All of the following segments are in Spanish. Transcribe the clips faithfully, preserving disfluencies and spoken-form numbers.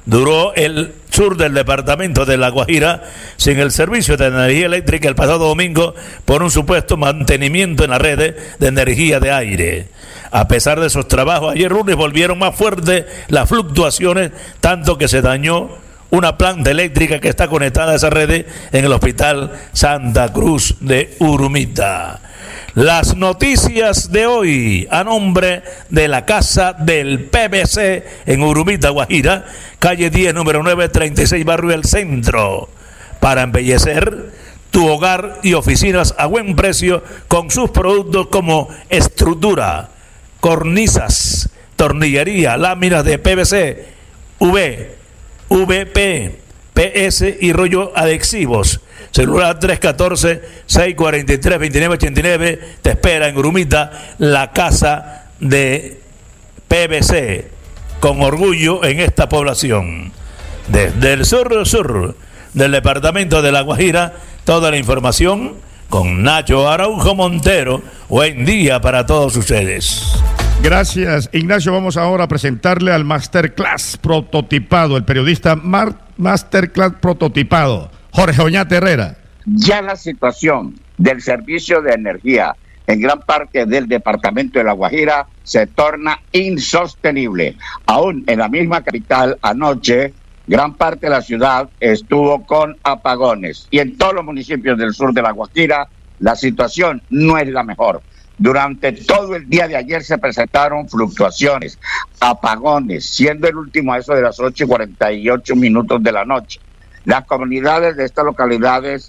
Duró el sur del departamento de La Guajira sin el servicio de energía eléctrica el pasado domingo por un supuesto mantenimiento en la red de energía de aire. A pesar de esos trabajos, ayer lunes volvieron más fuertes las fluctuaciones, tanto que se dañó una planta eléctrica que está conectada a esa red en el Hospital Santa Cruz de Urumita. Las noticias de hoy a nombre de la Casa del P V C en Urumita, Guajira, calle diez, número nueve treinta y seis, barrio El Centro, para embellecer tu hogar y oficinas a buen precio con sus productos como estructura, cornisas, tornillería, láminas de P V C, V, V P, P S y rollo adhesivos. Celular tres uno cuatro, seis cuatro tres, dos nueve ocho nueve. Te espera en Urumita, la Casa de P V C, con orgullo en esta población. Desde el sur sur del departamento de La Guajira, toda la información con Nacho Araujo Montero. Buen día para todos ustedes. Gracias, Ignacio. Vamos ahora a presentarle al Masterclass prototipado, el periodista Mar Masterclass prototipado, Jorge Oñate Herrera. Ya la situación del servicio de energía en gran parte del departamento de La Guajira se torna insostenible. Aún en la misma capital, anoche, gran parte de la ciudad estuvo con apagones. Y en todos los municipios del sur de La Guajira, la situación no es la mejor. Durante todo el día de ayer se presentaron fluctuaciones, apagones, siendo el último a eso de las ocho y cuarenta y ocho minutos de la noche. Las comunidades de estas localidades,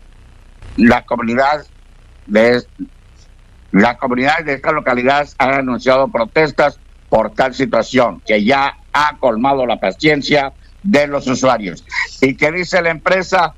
las comunidades de, las comunidades de estas localidades han anunciado protestas por tal situación que ya ha colmado la paciencia de los usuarios. ¿Y qué dice la empresa?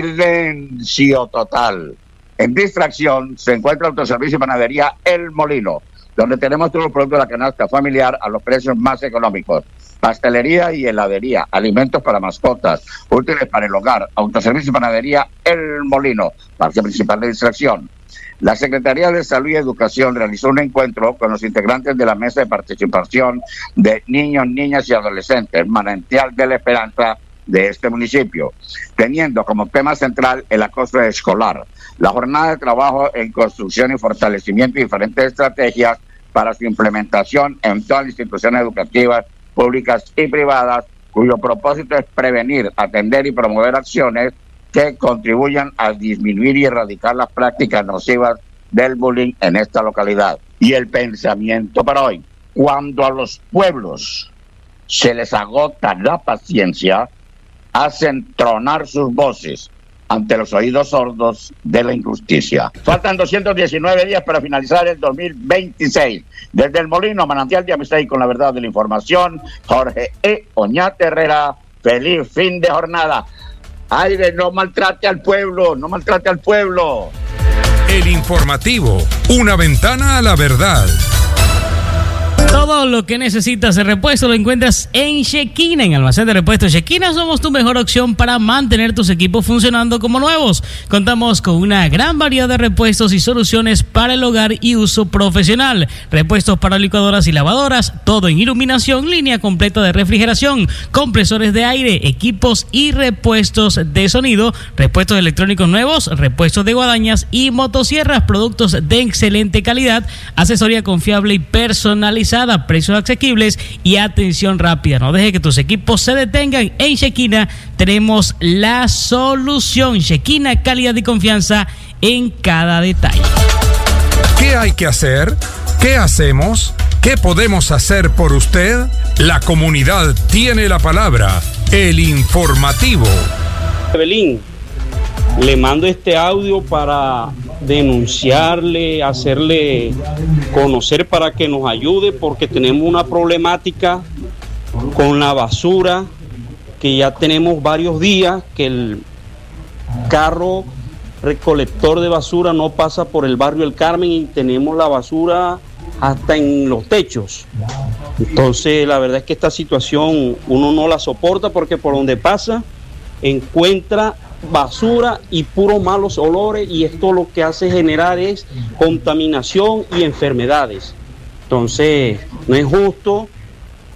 Silencio total. En distracción se encuentra Autoservicio y Panadería El Molino, donde tenemos todos los productos de la canasta familiar a los precios más económicos. Pastelería y heladería, alimentos para mascotas, útiles para el hogar. Autoservicio y Panadería El Molino, parte principal de distracción. La Secretaría de Salud y Educación realizó un encuentro con los integrantes de la Mesa de Participación de Niños, Niñas y Adolescentes, Manantial de la Esperanza de este municipio, teniendo como tema central el acoso escolar. La jornada de trabajo en construcción y fortalecimiento de diferentes estrategias para su implementación en todas las instituciones educativas, públicas y privadas, cuyo propósito es prevenir, atender y promover acciones que contribuyan a disminuir y erradicar las prácticas nocivas del bullying en esta localidad. Y el pensamiento para hoy: cuando a los pueblos se les agota la paciencia, hacen tronar sus voces ante los oídos sordos de la injusticia. Faltan doscientos diecinueve días para finalizar el dos mil veintiséis. Desde El Molino, Manantial de Amistad y con la verdad de la información, Jorge E. Oñate Herrera. Feliz fin de jornada. Aire, no maltrate al pueblo, no maltrate al pueblo. El informativo, una ventana a la verdad. Todo lo que necesitas de repuesto lo encuentras en Shekina. En Almacén de Repuestos Shekina somos tu mejor opción para mantener tus equipos funcionando como nuevos. Contamos con una gran variedad de repuestos y soluciones para el hogar y uso profesional. Repuestos para licuadoras y lavadoras, todo en iluminación, línea completa de refrigeración, compresores de aire, equipos y repuestos de sonido, repuestos electrónicos nuevos, repuestos de guadañas y motosierras, productos de excelente calidad, asesoría confiable y personalizada, precios asequibles y atención rápida. No deje que tus equipos se detengan. En Shekina tenemos la solución. Shekina, calidad y confianza en cada detalle. ¿Qué hay que hacer? ¿Qué hacemos? ¿Qué podemos hacer por usted? La comunidad tiene la palabra. El informativo. Evelyn, le mando este audio para denunciarle, hacerle conocer para que nos ayude, porque tenemos una problemática con la basura, que ya tenemos varios días que el carro recolector de basura no pasa por el barrio El Carmen y tenemos la basura hasta en los techos. Entonces la verdad es que esta situación uno no la soporta, porque por donde pasa encuentra basura y puros malos olores, y esto lo que hace generar es contaminación y enfermedades. Entonces no es justo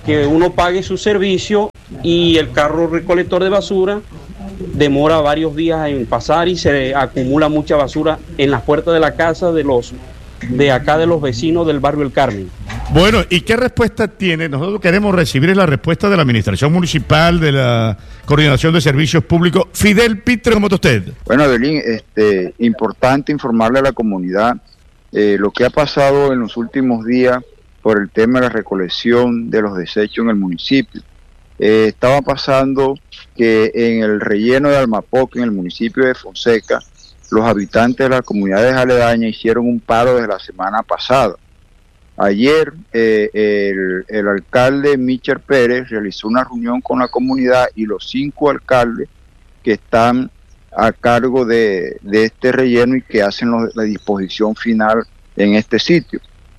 que uno pague su servicio y el carro recolector de basura demora varios días en pasar y se acumula mucha basura en las puertas de la casa de los de acá de los vecinos del barrio El Carmen. Bueno, ¿y qué respuesta tiene? Nosotros queremos recibir la respuesta de la Administración Municipal, de la Coordinación de Servicios Públicos. Fidel Pitre, ¿cómo está usted? Bueno, Evelyn, este, importante informarle a la comunidad eh, lo que ha pasado en los últimos días por el tema de la recolección de los desechos en el municipio. Eh, estaba pasando que en el relleno de Almapoc, en el municipio de Fonseca, los habitantes de las comunidades aledañas hicieron un paro desde la semana pasada. Ayer eh, el, el alcalde Michel Pérez realizó una reunión con la comunidad y los cinco alcaldes que están a cargo de, de este relleno y que hacen los, la disposición final en este sitio.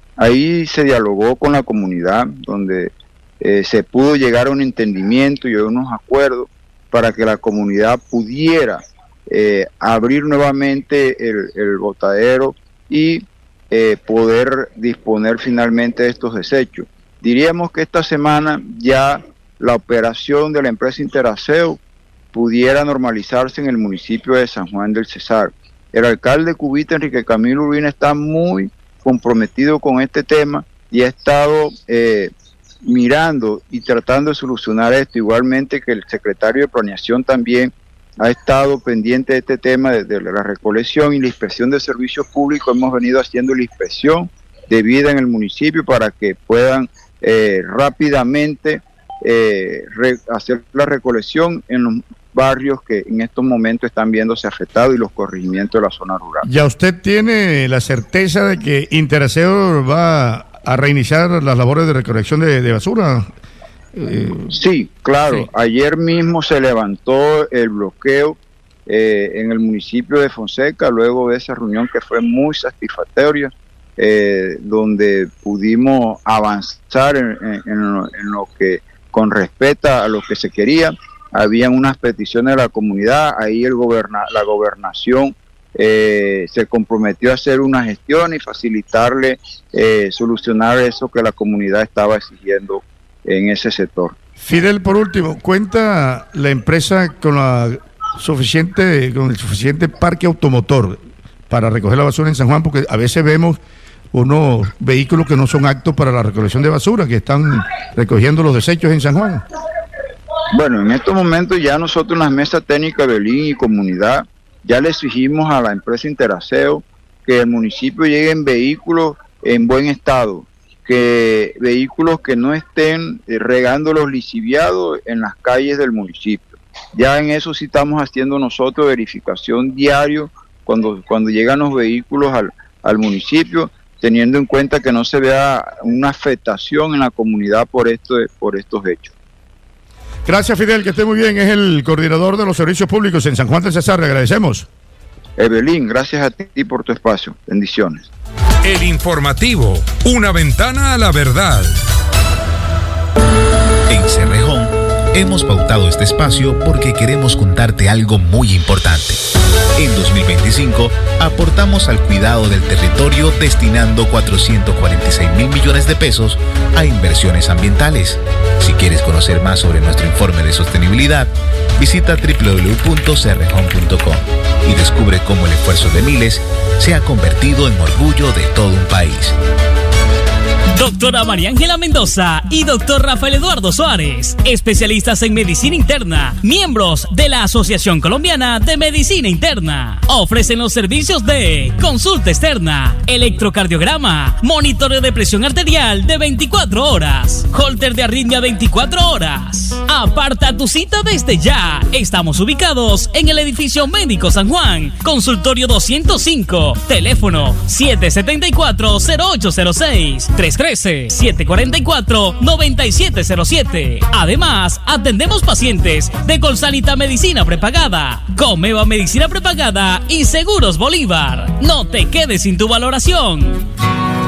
Ahí se dialogó con la comunidad, donde eh, se pudo llegar a un entendimiento y a unos acuerdos para que la comunidad pudiera eh, abrir nuevamente el, el botadero y eh, poder disponer finalmente de estos desechos. Diríamos que esta semana ya la operación de la empresa Interaseo pudiera normalizarse en el municipio de San Juan del Cesar. El alcalde cubita, Enrique Camilo Urbina, está muy comprometido con este tema y ha estado eh, mirando y tratando de solucionar esto, igualmente que el secretario de Planeación también ha estado pendiente de este tema de, de la recolección y la inspección de servicios públicos. Hemos venido haciendo la inspección debida en el municipio para que puedan eh, rápidamente eh, re, hacer la recolección en los barrios que en estos momentos están viéndose afectados y los corregimientos de la zona rural. ¿Ya usted tiene la certeza de que Interaseo va a reiniciar las labores de recolección de, de basura? Eh, sí, claro. Sí. Ayer mismo se levantó el bloqueo eh, en el municipio de Fonseca, luego de esa reunión que fue muy satisfactoria, eh, donde pudimos avanzar en, en, en, lo, en lo que con respecto a lo que se quería. Habían unas peticiones de la comunidad, ahí el goberna, la gobernación eh, se comprometió a hacer una gestión y facilitarle, eh, solucionar eso que la comunidad estaba exigiendo en ese sector. Fidel, por último, ¿cuenta la empresa con la suficiente, con el suficiente parque automotor para recoger la basura en San Juan? Porque a veces vemos unos vehículos que no son aptos para la recolección de basura, que están recogiendo los desechos en San Juan. Bueno, en estos momentos ya nosotros en las mesas técnicas de Belín y comunidad ya le exigimos a la empresa Interaseo que el municipio llegue en vehículos en buen estado, que vehículos que no estén regando los lisiviados en las calles del municipio. Ya en eso sí estamos haciendo nosotros verificación diario cuando, cuando llegan los vehículos al, al municipio, teniendo en cuenta que no se vea una afectación en la comunidad por, esto, por estos hechos. Gracias, Fidel, que esté muy bien. Es el coordinador de los servicios públicos en San Juan del Cesar. Le agradecemos. Evelyn, gracias a ti por tu espacio. Bendiciones. El informativo, una ventana a la verdad. En Cerrejón hemos pautado este espacio porque queremos contarte algo muy importante. En dos mil veinticinco aportamos al cuidado del territorio destinando cuatrocientos cuarenta y seis mil millones de pesos a inversiones ambientales. Si quieres conocer más sobre nuestro informe de sostenibilidad, visita doble u doble u doble u punto cerrejón punto com y descubre cómo el esfuerzo de miles se ha convertido en orgullo de todo un país. Doctora María Ángela Mendoza y doctor Rafael Eduardo Suárez, especialistas en medicina interna, miembros de la Asociación Colombiana de Medicina Interna. Ofrecen los servicios de consulta externa, electrocardiograma, monitoreo de presión arterial de veinticuatro horas, holter de arritmia veinticuatro horas. Aparta tu cita desde ya. Estamos ubicados en el edificio Médico San Juan, consultorio doscientos cinco, teléfono siete siete cuatro, cero ocho cero seis, tres uno tres, siete cuatro cuatro, nueve siete cero siete. Además, atendemos pacientes de Colsanita Medicina Prepagada, Comeva Medicina Prepagada y Seguros Bolívar. No te quedes sin tu valoración.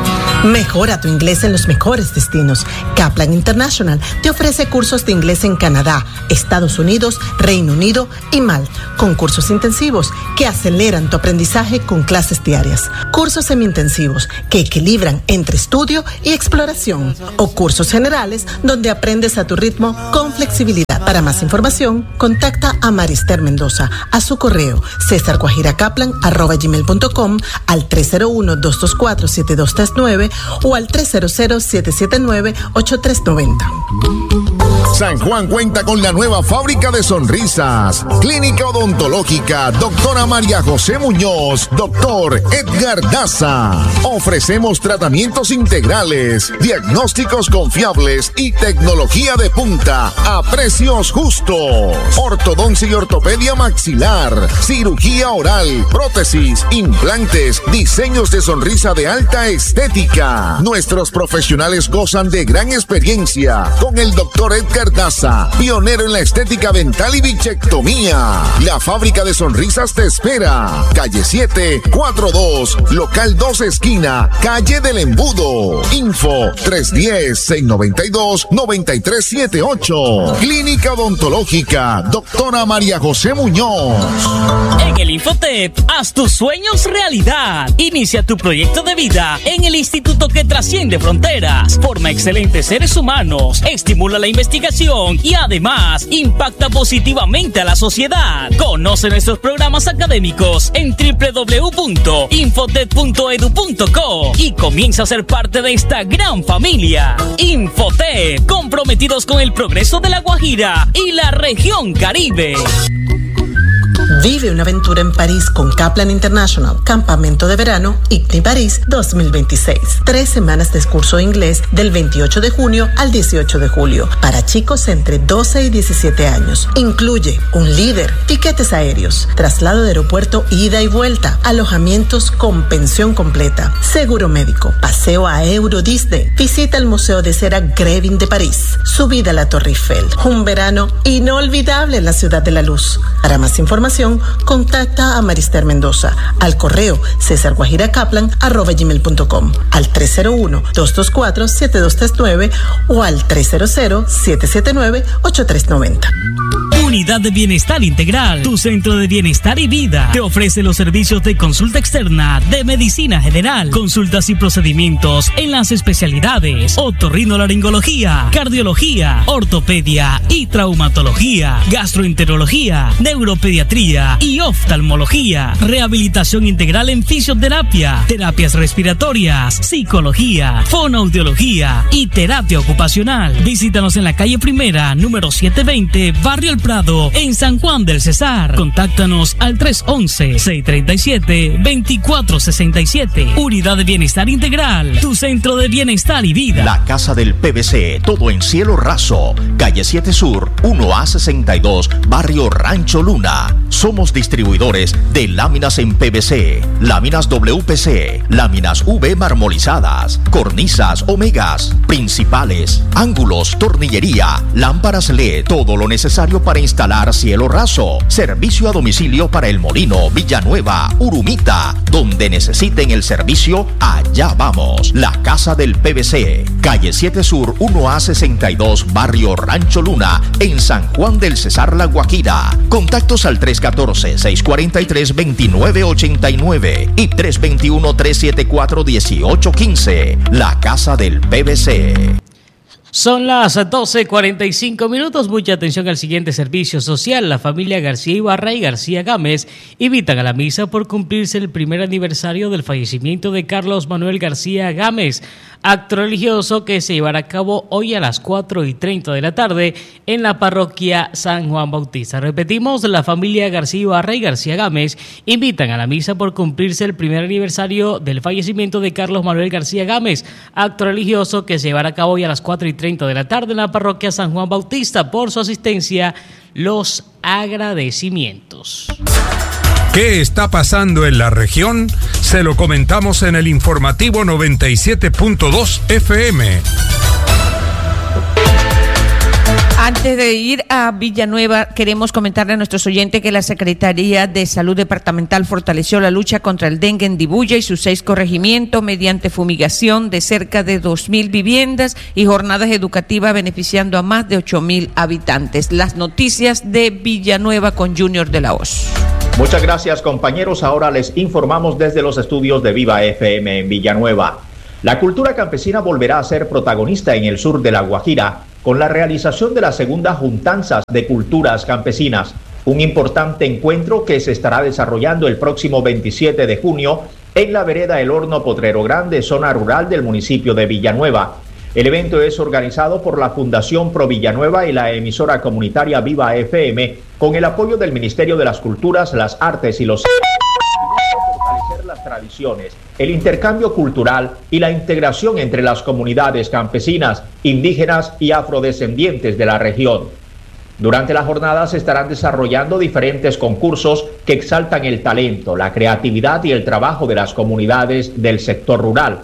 Mejora tu inglés en los mejores destinos. Kaplan International te ofrece cursos de inglés en Canadá, Estados Unidos, Reino Unido y Malta, con cursos intensivos que aceleran tu aprendizaje con clases diarias. Cursos semi-intensivos que equilibran entre estudio y exploración. O cursos generales donde aprendes a tu ritmo con flexibilidad. Para más información, contacta a Marister Mendoza a su correo cesar guajira kaplan arroba gmail punto com, al tres cero uno, dos dos cuatro, siete dos tres nueve o al tres cero cero, siete siete nueve, ocho tres nueve cero. San Juan cuenta con la nueva fábrica de sonrisas. Clínica Odontológica Doctora María José Muñoz, Doctor Edgar Daza. Ofrecemos tratamientos integrales, diagnósticos confiables y tecnología de punta a precios justos. Ortodoncia y ortopedia maxilar, cirugía oral, prótesis, implantes, diseños de sonrisa de alta estética. Nuestros profesionales gozan de gran experiencia con el Doctor Edgar Daza, pionero en la estética dental y bichectomía. La fábrica de sonrisas te espera. Calle siete, cuatro dos, local dos esquina, calle del Embudo. Info tres uno cero, seis nueve dos, nueve tres siete ocho. Clínica Odontológica Doctora María José Muñoz. En el Infotep, haz tus sueños realidad. Inicia tu proyecto de vida en el instituto que trasciende fronteras. Forma excelentes seres humanos, estimula la investigación y además impacta positivamente a la sociedad. Conoce nuestros programas académicos en doble u doble u doble u punto infotep punto edu punto co y comienza a ser parte de esta gran familia. Infotep, comprometidos con el progreso de La Guajira y la región Caribe. Vive una aventura en París con Kaplan International, Campamento de Verano I C N I París dos mil veintiséis. Tres semanas de curso de inglés del veintiocho de junio al dieciocho de julio para chicos entre doce y diecisiete años. Incluye un líder, tiquetes aéreos, traslado de aeropuerto ida y vuelta, alojamientos con pensión completa, seguro médico, paseo a Euro Disney, visita al Museo de Cera Grevin de París, subida a la Torre Eiffel. Un verano inolvidable en la Ciudad de la Luz. Para más información, contacta a Marister Mendoza al correo cesar guajira kaplan arroba gmail punto com, al tres cero uno, dos dos cuatro, siete dos tres nueve o al tres cero cero, siete siete nueve, ocho tres nueve cero. Unidad de Bienestar Integral, tu centro de bienestar y vida. Te ofrece los servicios de consulta externa, de medicina general, consultas y procedimientos en las especialidades otorrinolaringología, cardiología, ortopedia y traumatología, gastroenterología, neuropediatría y oftalmología, rehabilitación integral en fisioterapia, terapias respiratorias, psicología, fonoaudiología y terapia ocupacional. Visítanos en la calle Primera, número setecientos veinte, Barrio El Prado, en San Juan del Cesar. Contáctanos al tres once, seiscientos treinta y siete, veinticuatro sesenta y siete. Unidad de Bienestar Integral, tu centro de bienestar y vida. La Casa del P V C, todo en cielo raso. Calle siete Sur, uno A sesenta y dos, Barrio Rancho Luna. Somos distribuidores de láminas en P V C, láminas W P C, láminas U V marmolizadas, cornisas omegas, principales, ángulos, tornillería, lámparas L E D, todo lo necesario para instalar cielo raso. Servicio a domicilio para El Molino, Villanueva, Urumita. Donde necesiten el servicio, allá vamos. La Casa del P V C, calle siete Sur, uno A sesenta y dos, Barrio Rancho Luna, en San Juan del Cesar, La Guajira. Contactos al tres uno cuatro, seis cuatro tres, dos nueve ocho nueve y tres dos uno, tres siete cuatro, uno ocho uno cinco. La Casa del P V C. Son las doce cuarenta y cinco minutos. Mucha atención al siguiente servicio social. La familia García Ibarra y García Gámez invitan a la misa por cumplirse el primer aniversario del fallecimiento de Carlos Manuel García Gámez. Acto religioso que se llevará a cabo hoy a las cuatro y treinta de la tarde en la parroquia San Juan Bautista. Repetimos, la familia García Ibarra y García Gámez invitan a la misa por cumplirse el primer aniversario del fallecimiento de Carlos Manuel García Gámez. Acto religioso que se llevará a cabo hoy a las cuatro y treinta de la tarde en la parroquia San Juan Bautista. Por su asistencia, los agradecimientos. ¿Qué está pasando en la región? Se lo comentamos en el informativo noventa y siete punto dos F M. Antes de ir a Villanueva, queremos comentarle a nuestros oyentes que la Secretaría de Salud Departamental fortaleció la lucha contra el dengue en Dibuya y sus seis corregimientos mediante fumigación de cerca de dos mil viviendas y jornadas educativas beneficiando a más de ocho mil habitantes. Las noticias de Villanueva con Junior de la Hoz. Muchas gracias, compañeros. Ahora les informamos desde los estudios de Viva F M en Villanueva. La cultura campesina volverá a ser protagonista en el sur de La Guajira con la realización de la segunda Juntanzas de Culturas Campesinas, un importante encuentro que se estará desarrollando el próximo veintisiete de junio en la vereda El Horno Potrero Grande, zona rural del municipio de Villanueva. El evento es organizado por la Fundación Pro Villanueva y la emisora comunitaria Viva F M con el apoyo del Ministerio de las Culturas, las Artes y los fortalecer las tradiciones, el intercambio cultural y la integración entre las comunidades campesinas, indígenas y afrodescendientes de la región. Durante la jornada se estarán desarrollando diferentes concursos que exaltan el talento, la creatividad y el trabajo de las comunidades del sector rural.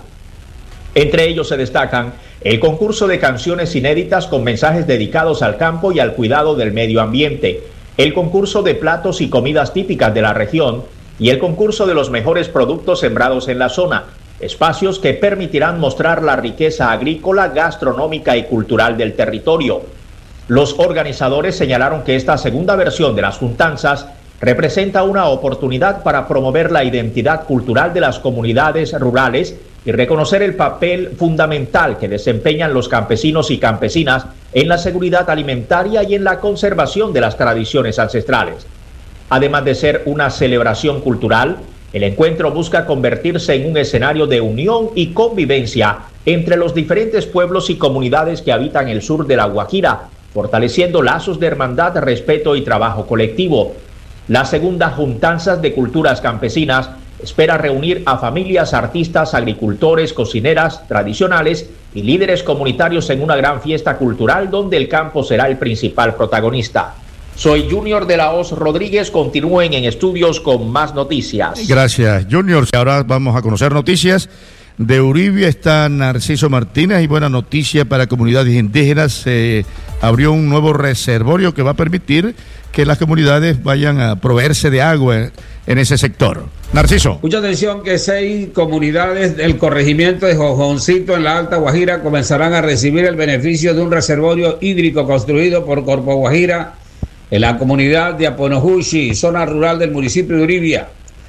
Entre ellos se destacan el concurso de canciones inéditas con mensajes dedicados al campo y al cuidado del medio ambiente, el concurso de platos y comidas típicas de la región y el concurso de los mejores productos sembrados en la zona, espacios que permitirán mostrar la riqueza agrícola, gastronómica y cultural del territorio. Los organizadores señalaron que esta segunda versión de las Juntanzas representa una oportunidad para promover la identidad cultural de las comunidades rurales y reconocer el papel fundamental que desempeñan los campesinos y campesinas en la seguridad alimentaria y en la conservación de las tradiciones ancestrales. Además de ser una celebración cultural, el encuentro busca convertirse en un escenario de unión y convivencia entre los diferentes pueblos y comunidades que habitan el sur de La Guajira, fortaleciendo lazos de hermandad, respeto y trabajo colectivo. La segunda Juntanzas de Culturas Campesinas espera reunir a familias, artistas, agricultores, cocineras tradicionales y líderes comunitarios en una gran fiesta cultural donde el campo será el principal protagonista. Soy Junior de la Hoz Rodríguez. Continúen en estudios con más noticias. Gracias, Junior. Ahora vamos a conocer noticias. De Uribia está Narciso Martínez y buena noticia para comunidades indígenas. Se eh, abrió un nuevo reservorio que va a permitir que las comunidades vayan a proveerse de agua en, en ese sector. Narciso. Mucha atención que seis comunidades del corregimiento de Jojoncito en la Alta Guajira comenzarán a recibir el beneficio de un reservorio hídrico construido por Corpo Guajira en la comunidad de Aponojuchi, zona rural del municipio de Uribia.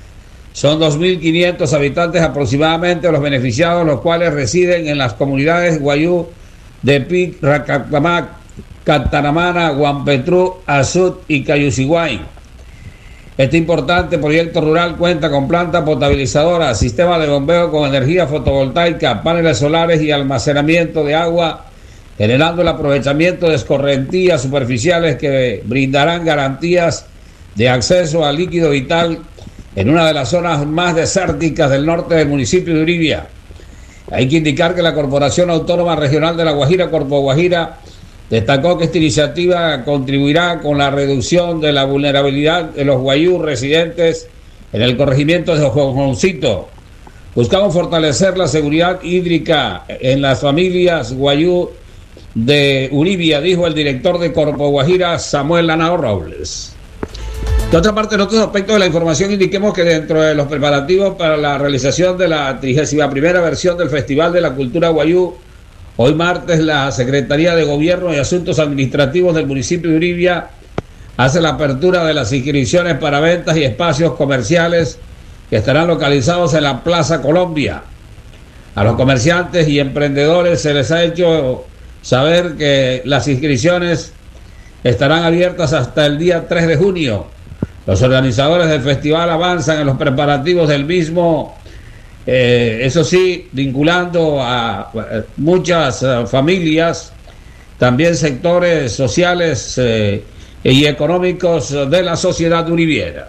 Son dos mil quinientos habitantes aproximadamente los beneficiados, los cuales residen en las comunidades Guayú, de Pic, Racacamac, Catanamana, Guampetrú, Azut y Cayuciguay. Este importante proyecto rural cuenta con planta potabilizadora, sistema de bombeo con energía fotovoltaica, paneles solares y almacenamiento de agua, generando el aprovechamiento de escorrentías superficiales que brindarán garantías de acceso a líquido vital en una de las zonas más desérticas del norte del municipio de Uribia. Hay que indicar que la Corporación Autónoma Regional de La Guajira, Corpo Guajira, destacó que esta iniciativa contribuirá con la reducción de la vulnerabilidad de los guayú residentes en el corregimiento de Jojoncito. Buscamos fortalecer la seguridad hídrica en las familias guayú de Uribia, dijo el director de Corpo Guajira, Samuel Lanao Robles. De otra parte, en otros aspectos de la información, indiquemos que dentro de los preparativos para la realización de la trigésima primera versión del Festival de la Cultura Guayú, hoy martes la Secretaría de Gobierno y Asuntos Administrativos del municipio de Uribia hace la apertura de las inscripciones para ventas y espacios comerciales que estarán localizados en la Plaza Colombia. A los comerciantes y emprendedores se les ha hecho saber que las inscripciones estarán abiertas hasta el día tres de junio. Los organizadores del festival avanzan en los preparativos del mismo, eh, eso sí, vinculando a, a muchas uh, familias, también sectores sociales eh, y económicos de la sociedad uribiera.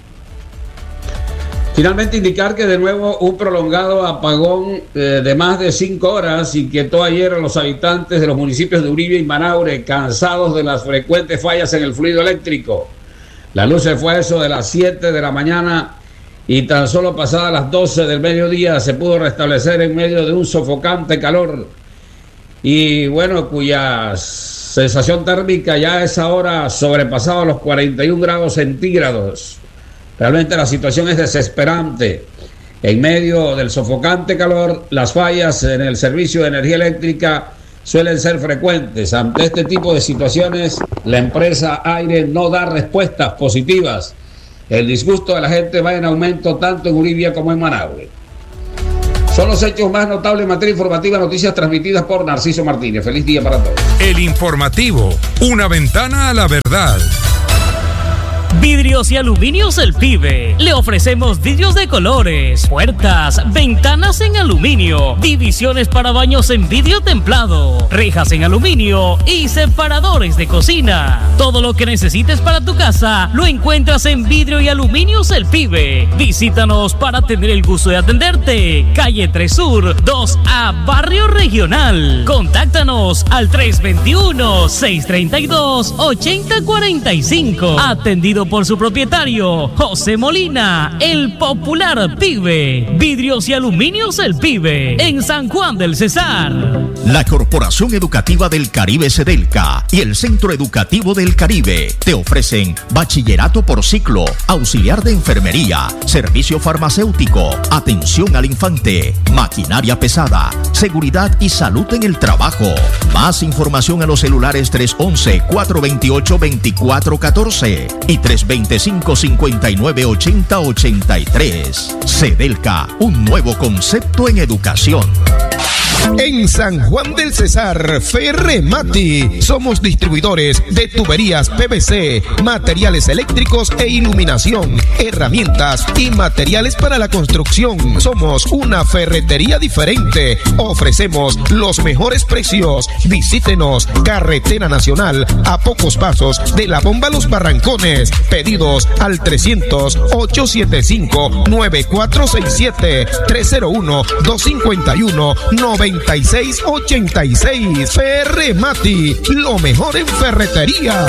Finalmente, indicar que de nuevo un prolongado apagón eh, de más de cinco horas inquietó ayer a los habitantes de los municipios de Uribia y Manaure, cansados de las frecuentes fallas en el fluido eléctrico. La luz se fue a eso de las siete de la mañana y tan solo pasadas las doce del mediodía se pudo restablecer en medio de un sofocante calor y bueno, cuyas sensación térmica ya a esa hora sobrepasado los cuarenta y un grados centígrados. Realmente la situación es desesperante. En medio del sofocante calor, las fallas en el servicio de energía eléctrica suelen ser frecuentes. Ante este tipo de situaciones, la empresa Aire no da respuestas positivas. El disgusto de la gente va en aumento tanto en Uribia como en Managua. Son los hechos más notables en materia informativa, noticias transmitidas por Narciso Martínez. Feliz día para todos. El informativo, una ventana a la verdad. Vidrios y Aluminios El Pibe. Le ofrecemos vidrios de colores, puertas, ventanas en aluminio, divisiones para baños en vidrio templado, rejas en aluminio y separadores de cocina. Todo lo que necesites para tu casa lo encuentras en Vidrio y Aluminios El Pibe. Visítanos para tener el gusto de atenderte. Calle tres Sur, dos A, Barrio Regional. Contáctanos al tres dos uno, seis tres dos, ocho cero cuatro cinco. Atendido por su propietario, José Molina, el popular Pibe. Vidrios y Aluminios El Pibe, en San Juan del Cesar. La Corporación Educativa del Caribe Sedelca y el Centro Educativo del Caribe te ofrecen bachillerato por ciclo, auxiliar de enfermería, servicio farmacéutico, atención al infante, maquinaria pesada, seguridad y salud en el trabajo. Más información a los celulares tres once, cuatro veintiocho, veinticuatro catorce y tres veinticinco, cincuenta y nueve, ochenta, ochenta y tres. Sedelca, un nuevo concepto en educación. En San Juan del Cesar, Ferremati. Somos distribuidores de tuberías P V C, materiales eléctricos e iluminación, herramientas y materiales para la construcción. Somos una ferretería diferente. Ofrecemos los mejores precios. Visítenos, Carretera Nacional, a pocos pasos de la Bomba Los Barrancones. Pedidos al trescientos, ochocientos setenta y cinco, noventa y cuatro sesenta y siete, tres cero uno, dos cinco uno, noventa y seis ochenta y seis. Ferremati, lo mejor en ferretería.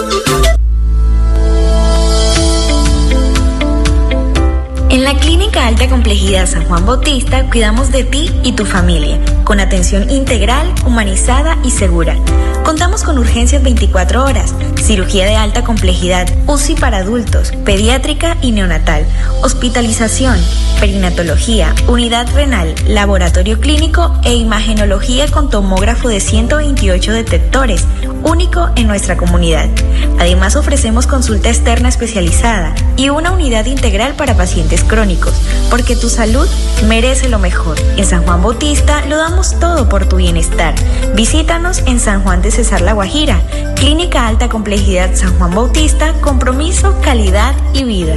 En la Clínica Alta Complejidad San Juan Bautista cuidamos de ti y tu familia, con atención integral, humanizada y segura. Contamos con urgencias veinticuatro horas, cirugía de alta complejidad, U C I para adultos, pediátrica y neonatal, hospitalización, perinatología, unidad renal, laboratorio clínico e imagenología con tomógrafo de ciento veintiocho detectores, único en nuestra comunidad. Además ofrecemos consulta externa especializada y una unidad integral para pacientes crónicos, porque tu salud merece lo mejor. En San Juan Bautista lo damos todo por tu bienestar. Visítanos en San Juan de Cesar La Guajira, Clínica Alta Complejidad San Juan Bautista, compromiso, calidad y vida.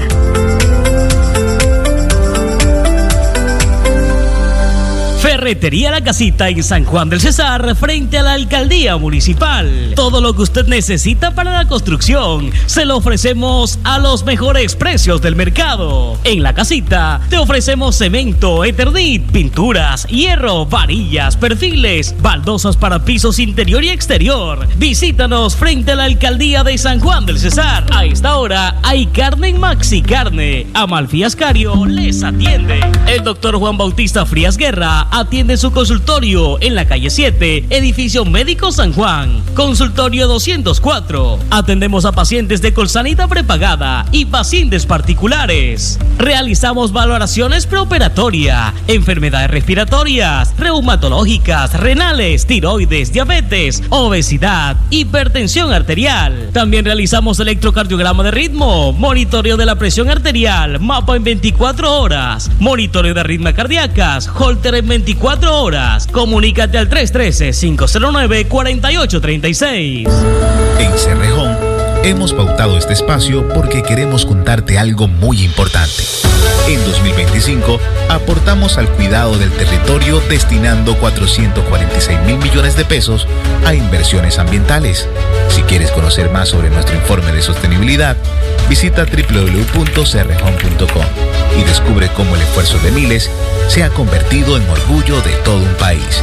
Ferretería La Casita en San Juan del Cesar, frente a la Alcaldía Municipal. Todo lo que usted necesita para la construcción se lo ofrecemos a los mejores precios del mercado. En La Casita te ofrecemos cemento, Eternit, pinturas, hierro, varillas, perfiles, baldosas para pisos interior y exterior. Visítanos frente a la Alcaldía de San Juan del Cesar. A esta hora hay carne en Maxi Carne. Amalfi Ascario les atiende. El doctor Juan Bautista Frías Guerra atiende su consultorio en la calle siete, edificio Médico San Juan, consultorio doscientos cuatro. Atendemos a pacientes de Colsanita prepagada y pacientes particulares. Realizamos valoraciones preoperatoria, enfermedades respiratorias, reumatológicas, renales, tiroides, diabetes, obesidad, hipertensión arterial. También realizamos electrocardiograma de ritmo, monitoreo de la presión arterial, mapa en veinticuatro horas, monitoreo de arritmias cardíacas, holter en veinticuatro horas. Comunícate al tres uno tres, cinco cero nueve, cuatro ocho tres seis. En Cerrejón hemos pautado este espacio porque queremos contarte algo muy importante. En dos mil veinticinco aportamos al cuidado del territorio destinando cuatrocientos cuarenta y seis mil millones de pesos a inversiones ambientales. Si quieres conocer más sobre nuestro informe de sostenibilidad, visita doble u doble u doble u punto cerrejón punto com y descubre cómo el esfuerzo de miles se ha convertido en orgullo de todo un país.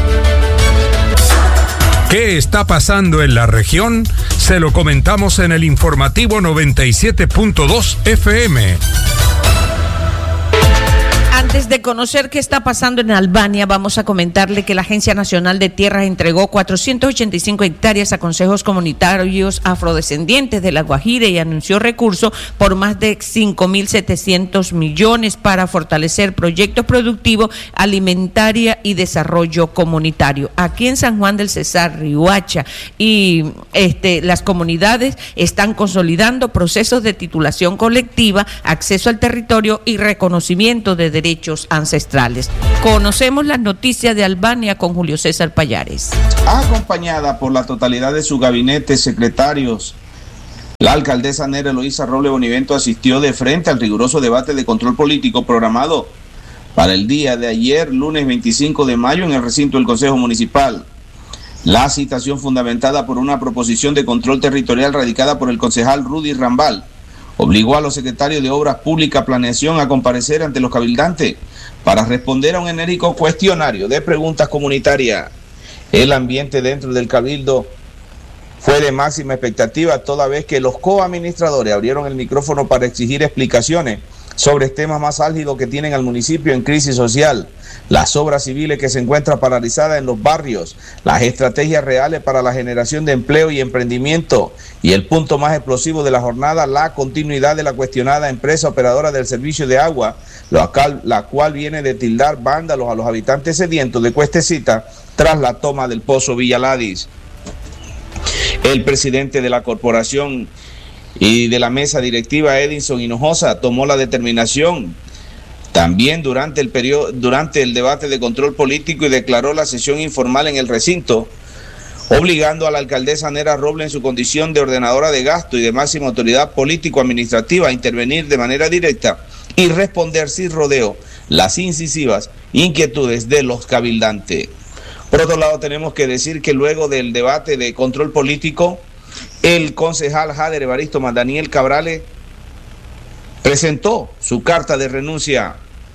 ¿Qué está pasando en la región? Se lo comentamos en el informativo noventa y siete punto dos F M. Antes de conocer qué está pasando en Albania, vamos a comentarle que la Agencia Nacional de Tierras entregó cuatrocientas ochenta y cinco hectáreas a consejos comunitarios afrodescendientes de La Guajira y anunció recursos por más de cinco mil setecientos millones para fortalecer proyectos productivos, alimentaria y desarrollo comunitario. Aquí en San Juan del Cesar, Riohacha y este, las comunidades están consolidando procesos de titulación colectiva, acceso al territorio y reconocimiento de derechos ancestrales. Conocemos las noticias de Albania con Julio César Payares. Acompañada por la totalidad de su gabinete, secretarios, la alcaldesa Nera Eloísa Roble Bonivento asistió de frente al riguroso debate de control político programado para el día de ayer, lunes veinticinco de mayo, en el recinto del Consejo Municipal. La citación, fundamentada por una proposición de control territorial radicada por el concejal Rudy Rambal, obligó a los secretarios de Obras Públicas, Planeación a comparecer ante los cabildantes para responder a un enérgico cuestionario de preguntas comunitarias. El ambiente dentro del cabildo fue de máxima expectativa, toda vez que los coadministradores abrieron el micrófono para exigir explicaciones sobre temas más álgidos que tienen al municipio en crisis social, las obras civiles que se encuentran paralizadas en los barrios, las estrategias reales para la generación de empleo y emprendimiento, y el punto más explosivo de la jornada, la continuidad de la cuestionada empresa operadora del servicio de agua, la cual, la cual viene de tildar vándalos a los habitantes sedientos de Cuestecita tras la toma del Pozo Villaladis. El presidente de la corporación y de la mesa directiva, Edinson Hinojosa, tomó la determinación también durante el periodo, durante el debate de control político, y declaró la sesión informal en el recinto, obligando a la alcaldesa Nera Roble, en su condición de ordenadora de gasto y de máxima autoridad político-administrativa, a intervenir de manera directa y responder sin rodeo las incisivas inquietudes de los cabildantes. Por otro lado, tenemos que decir que luego del debate de control político, el concejal Jader Evaristo Daniel Cabrales presentó su carta de renuncia,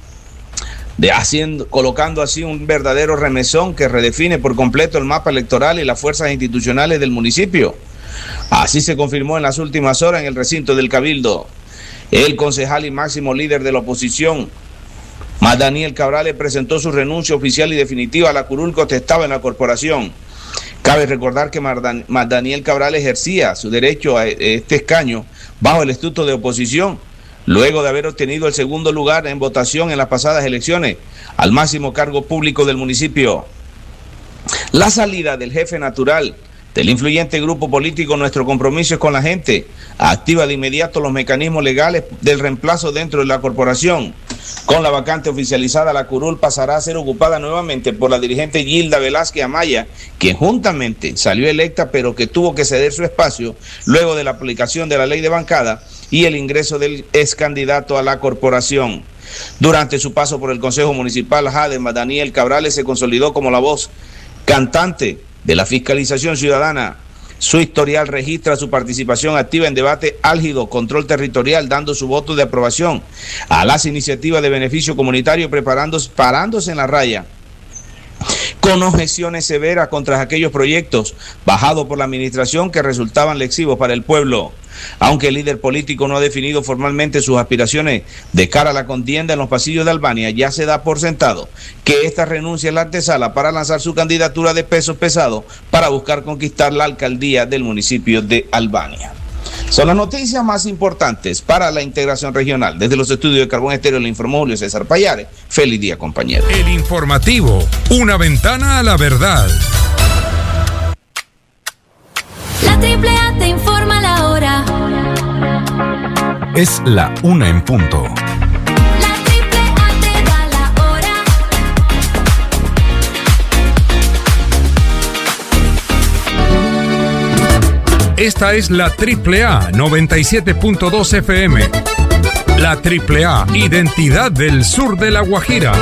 de haciendo, colocando así un verdadero remesón que redefine por completo el mapa electoral y las fuerzas institucionales del municipio. Así se confirmó en las últimas horas en el recinto del Cabildo. El concejal y máximo líder de la oposición, Daniel Cabrales, presentó su renuncia oficial y definitiva a la curul que ostentaba en la corporación. Cabe recordar que Daniel Cabral ejercía su derecho a este escaño bajo el estatuto de oposición, luego de haber obtenido el segundo lugar en votación en las pasadas elecciones al máximo cargo público del municipio. La salida del jefe natural del influyente grupo político Nuestro Compromiso es con la Gente activa de inmediato los mecanismos legales del reemplazo dentro de la corporación. Con la vacante oficializada, la curul pasará a ser ocupada nuevamente por la dirigente Gilda Velázquez Amaya, quien juntamente salió electa, pero que tuvo que ceder su espacio luego de la aplicación de la ley de bancada y el ingreso del ex candidato a la corporación. Durante su paso por el Consejo Municipal, Jader Daniel Cabrales se consolidó como la voz cantante de la fiscalización ciudadana. Su historial registra su participación activa en debate álgido, control territorial, dando su voto de aprobación a las iniciativas de beneficio comunitario, preparándose, parándose en la raya con objeciones severas contra aquellos proyectos bajados por la administración que resultaban lesivos para el pueblo. Aunque el líder político no ha definido formalmente sus aspiraciones de cara a la contienda en los pasillos de Albania, ya se da por sentado que esta renuncia es la antesala para lanzar su candidatura de pesos pesados para buscar conquistar la alcaldía del municipio de Albania. Son las noticias más importantes para la integración regional. Desde los estudios de Carbón Estéreo le informó Julio César Payares. Feliz día, compañero. El informativo, una ventana a la verdad. La Triple A te informa la hora. Es la una en punto. La Triple A te da la hora. Esta es la Triple A noventa y siete punto dos F M. La Triple A, identidad del sur de La Guajira.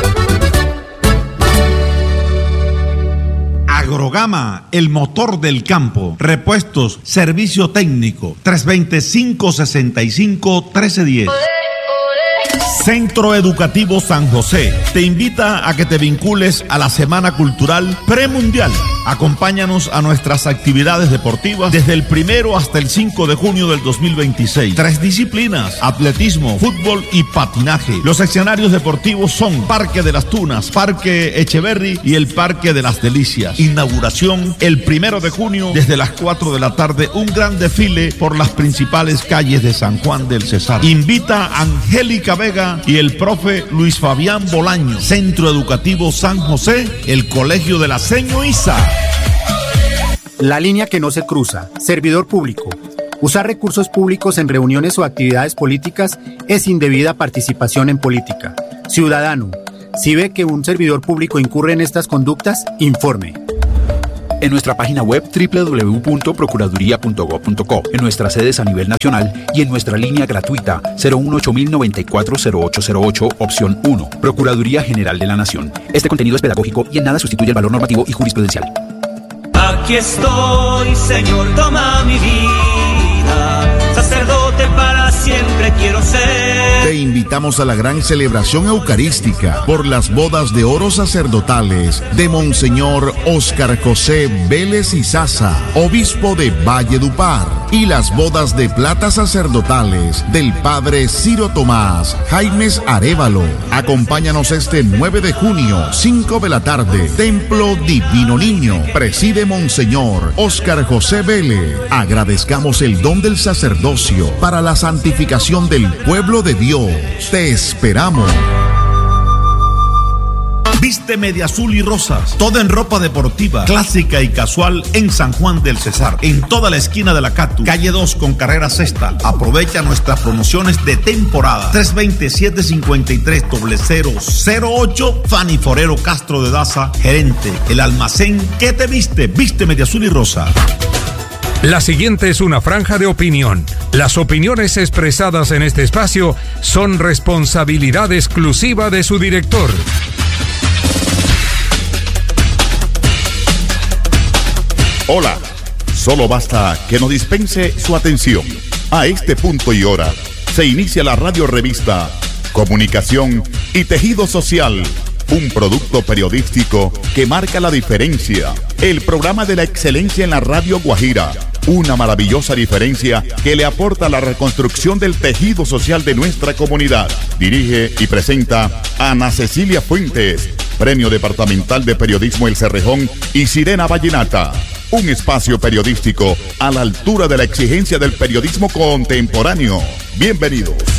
Agrogama, el motor del campo. Repuestos, servicio técnico. tres dos cero, cinco seis cinco, uno tres uno cero. Centro Educativo San José te invita a que te vincules a la Semana Cultural Premundial, Acompáñanos a nuestras actividades deportivas desde el primero hasta el cinco de junio del dos mil veintiséis. Tres disciplinas: atletismo, fútbol y patinaje. Los escenarios deportivos son Parque de las Tunas, Parque Echeverry y el Parque de las Delicias. Inauguración el primero de junio desde las cuatro de la tarde, un gran desfile por las principales calles de San Juan del Cesar. Invita Angélica Vega y el profe Luis Fabián Bolaño. Centro Educativo San José, el Colegio de la Seño Isa. La línea que no se cruza. Servidor público. Usar recursos públicos en reuniones o actividades políticas es indebida participación en política. Ciudadano, si ve que un servidor público incurre en estas conductas, informe. En nuestra página web doble u doble u doble u punto procuraduría punto gob punto co, en nuestras sedes a nivel nacional y en nuestra línea gratuita cero uno ocho mil noventa y cuatro cero ocho cero ocho, opción uno, Procuraduría General de la Nación. Este contenido es pedagógico y en nada sustituye el valor normativo y jurisprudencial. Aquí estoy, Señor, toma mi vida, sacerdote para siempre quiero ser. Te invitamos a la gran celebración eucarística por las bodas de oro sacerdotales de Monseñor Óscar José Vélez y Sasa, obispo de Valledupar, y las bodas de plata sacerdotales del Padre Ciro Tomás Jaimes Arévalo. Acompáñanos este nueve de junio, cinco de la tarde, Templo Divino Niño. Preside Monseñor Óscar José Vélez. Agradezcamos el don del sacerdocio para la santificación del pueblo de Dios. Te esperamos. Vísteme de azul y rosas, todo en ropa deportiva, clásica y casual en San Juan del Cesar, en toda la esquina de la Catu, calle dos con carrera sexta. Aprovecha nuestras promociones de temporada. tres dos cero, siete cinco tres, cero cero cero ocho. Fanny Forero Castro de Daza, gerente. El almacén que te viste, vísteme de azul y rosa. La siguiente es una franja de opinión. Las opiniones expresadas en este espacio son responsabilidad exclusiva de su director. Hola, solo basta que nos dispense su atención. A este punto y hora se inicia la radio revista Comunicación y Tejido Social, un producto periodístico que marca la diferencia. El programa de la excelencia en la radio Guajira, una maravillosa diferencia que le aporta a la reconstrucción del tejido social de nuestra comunidad. Dirige y presenta Ana Cecilia Fuentes, Premio Departamental de Periodismo El Cerrejón y Sirena Vallenata. Un espacio periodístico a la altura de la exigencia del periodismo contemporáneo. Bienvenidos.